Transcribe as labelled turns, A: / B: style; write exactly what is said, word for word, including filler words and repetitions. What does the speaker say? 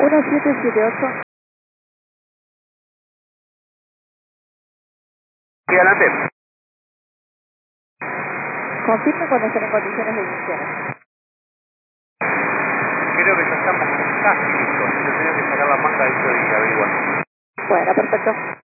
A: uno siete siete ocho.
B: Sí, adelante.
A: Confirme cuando estén en condiciones de iniciar.
B: Creo que ya estamos casi listos. Yo tenía que sacar la manga de esto y averiguar.
A: Bueno, perfecto.